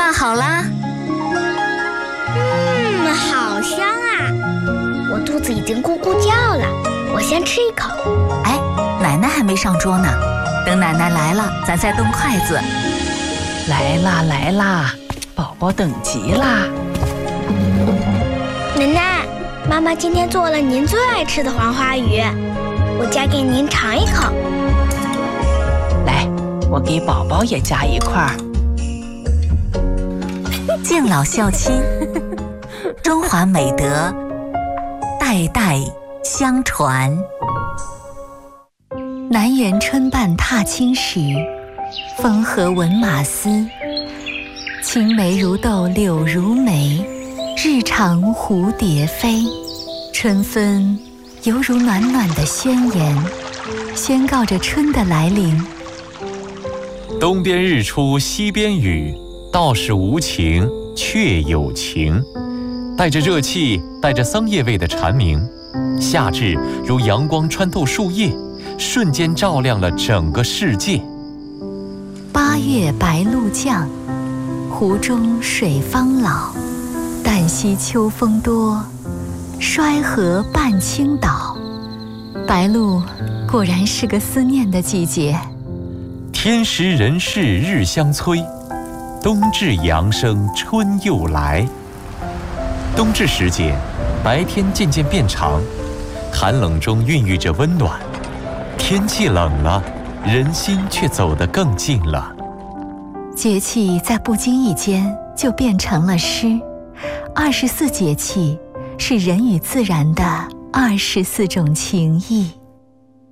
饭好啦。 好香啊！我肚子已经咕咕叫了，我先吃一口。 哎，奶奶还没上桌呢，等奶奶来了，咱再动筷子。 来啦来啦，宝宝等急啦！ 奶奶，妈妈今天做了您最爱吃的黄花鱼，我夹给您尝一口。 来，我给宝宝也夹一块。 敬老孝亲，中华美德代代相传。南园春半踏青时，风和闻马嘶。青梅如豆柳如眉，日长蝴蝶飞。春分犹如暖暖的宣言，宣告着春的来临。 东边日出西边雨，道是无晴却有晴。带着热气，带着桑叶味的蝉鸣，夏至如阳光穿透树叶，瞬间照亮了整个世界。 8月白露降，湖中水方老。旦夕秋风多，衰荷半倾倒。白露果然是个思念的季节。 天时人事日相催，冬至阳生春又来。冬至时节，白天渐渐变长，寒冷中孕育着温暖。天气冷了，人心却走得更近了。 节气在不经意间就变成了诗。24节气是人与自然的24种情谊。